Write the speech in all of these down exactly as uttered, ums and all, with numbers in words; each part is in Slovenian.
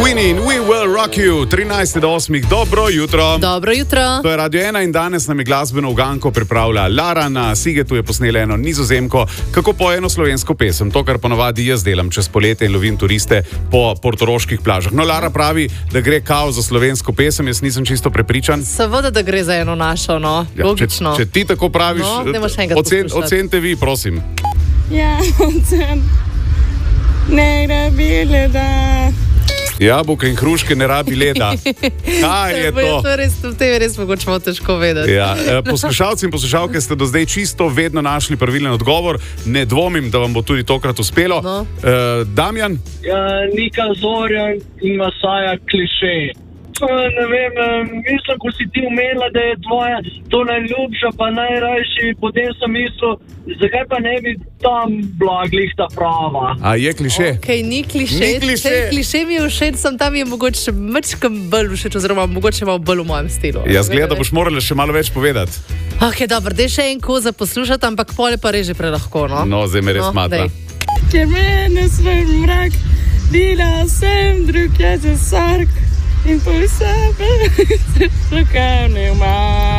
Queenie in We Will Rock You, trinajst do osmih, dobro jutro. Dobro jutro. To je Radio ena in danes nam je glasbeno uganko pripravila Lara. Na Sigetu je posnela eno Nizozemko, kako poje eno slovensko pesem. To, kar ponavadi jaz delam čez poletje in lovim turiste po portoroških plažah. No, Lara pravi, da gre kao za slovensko pesem, jaz nisem čisto prepričan. Seveda, da gre za eno našo, no, ja, logično. Če, če ti tako praviš, no, ocen, ocenite vi, prosim. Ja, ocen. Ne rabi leda. Jabolka in hruške ne rabi leda. Kaj je to? To je res, to je res mogoče malo težko vedeti. Ja, poslušalci in poslušalke ste do zdaj čisto vedno našli pravilen odgovor. Ne dvomim, da vam bo tudi tokrat uspelo. No. Uh, Damjan? Ja, Nika Zorjan in Masaja Kliše. Ne vem, mislim, ko si ti umela, da je tvoja to najljubša, pa najrajši, potem sem mislil, zakaj pa ne bi tam bila glihta prava. A je kliše? Ok, ni kliše. Ni kliše. Kliše mi je všeč, sem tam je mogoče mečkam bolj všeč, oziroma mogoče malo bolj v mojem stilu. Ja, zgleda, da boš morala še malo več povedati. Ok, dobro, daj še en koza poslušati, ampak pole pa reži prelahko, no? No, zdaj me res no, matra. Ker mene svoj mrak, dila sem drug je sark. In po sebe se šukam ne ima.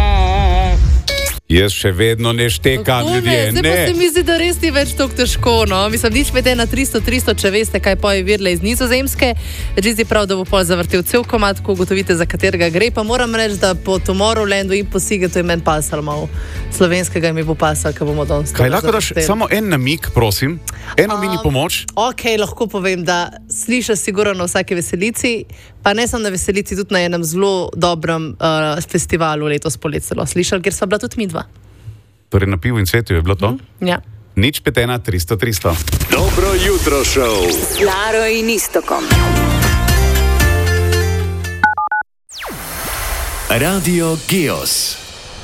Jaz še vedno ne štekam, ljudje, ne. Zdaj pa se mi zdi, da res ni več tako težko, no. Mislim, nič med ena tristo tristo, če veste, kaj poje Virle iz Nizozemske. Čisti prav, da bo pol zavrtel cel komad, ko ugotovite, za katerega gre. Pa moram reči, da po Tomorrowlandu in po Sigetu je meni pasal malo. Slovenskega mi bo pasal, ko bomo danes. Kaj lahko daš samo en namig, prosim? Eno um, mini pomoč? Ok, lahko povem, da slišiš sigurno na vsake veselici, pa ne samo na veselici, tudi na enem zelo dobrem uh, festivalu letos poletje celo slišal, kjer sva bila tudi mi dva. Torej na Pivu in Cvetju je bilo to? Mm, ja. Nič pet ena tristo tristo. Dobro jutro, šov. S Laro in Istokom. Radio Geos.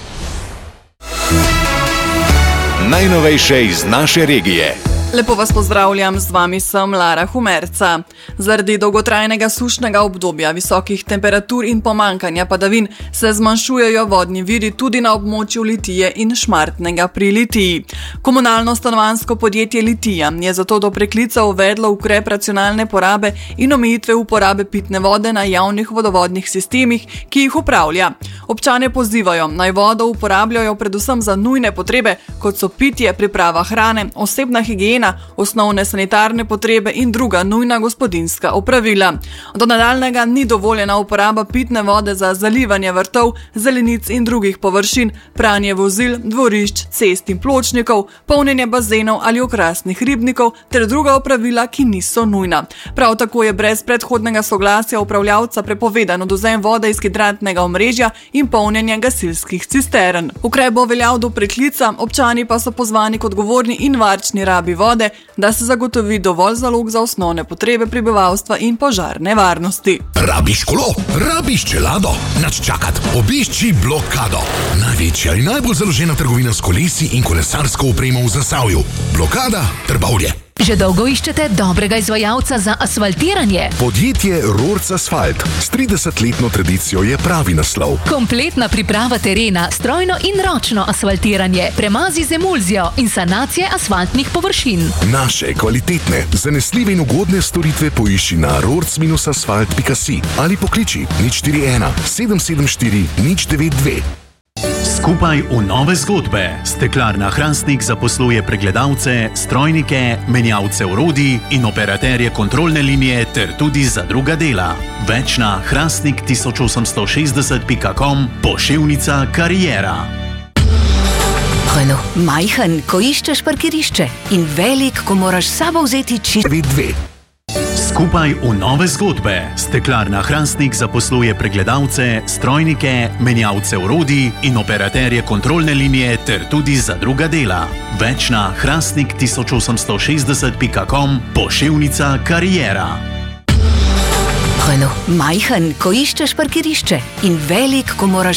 Najnovejše iz naše regije. Lepo vas pozdravljam, z vami sem Lara Humerca. Zaradi dolgotrajnega sušnega obdobja, visokih temperatur in pomankanja padavin se zmanjšujejo vodni viri tudi na območju Litije in Šmartnega pri Litiji. Komunalno stanovanjsko podjetje Litija je zato do preklica uvedlo ukrep racionalne porabe in omejitve uporabe pitne vode na javnih vodovodnih sistemih, ki jih upravlja. Občane pozivajo, naj vodo uporabljajo predvsem za nujne potrebe, kot so pitje, priprava hrane, osebna higiena, osnovne sanitarne potrebe in druga nujna gospodinjska opravila. Do nadaljnega ni dovoljena uporaba pitne vode za zalivanje vrtov, zelenic in drugih površin, pranje vozil, dvorišč, cest in pločnikov, polnjenje bazenov ali okrasnih ribnikov ter druga opravila, ki niso nujna. Prav tako je brez predhodnega soglasja upravljavca prepovedan odvzem vode iz hidrantnega omrežja in polnjenje gasilskih cistern. Ukrep bo veljal do preklica, občani pa so pozvani k odgovorni in varčni rabi vode, da se zagotovi dovolj zalog za osnovne potrebe prebivalstva in požarne varnosti. Rabiš kolo? Rabiš čelado? Nač čakat, obišči Blokado. Največja in najbolj založena trgovina s kolesi in kolesarsko opremo v Zasavju. Blokada Trbovlje. Že dolgo iščete dobrega izvajalca za asfaltiranje? Podjetje Rorc Asfalt s tridesetletno tradicijo je pravi naslov. Kompletna priprava terena, strojno in ročno asfaltiranje, premazi z emulzijo in sanacije asfaltnih površin. Naše kvalitetne, zanesljive in ugodne storitve poišči na rorc asfalt pika si ali pokliči nič štiri ena sedem sedem štiri nič devet dve. Skupaj v nove zgodbe. Steklarna Hrastnik zaposluje pregledalce, strojnike, menjavce orodij in operaterje kontrolne linije ter tudi za druga dela. Več na hrastnik tisoč osemsto šestdeset pika com, poševnica kariera. Renault, majhen, ko iščeš parkirišče in velik, ko moraš sabo vzeti čisto dve. Skupaj v nove zgodbe. Steklarna Hrastnik zaposluje pregledalce, strojnike, menjavce orodij in operaterje kontrolne linije ter tudi za druga dela. Več na hrastnik tisoč osemsto šestdeset pika com, poševnica kariera. Renault, majhen, ko iščeš parkirišče in velik, ko moraš